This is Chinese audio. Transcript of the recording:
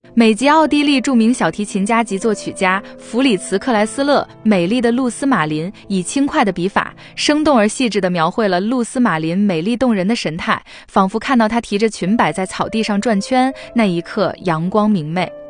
美籍奥地利著名小提琴家及作曲家弗里茨·克莱斯勒，美丽的露丝·马林以轻快的笔法，生动而细致地描绘了露丝·马林美丽动人的神态，仿佛看到她提着裙摆在草地上转圈，那一刻阳光明媚。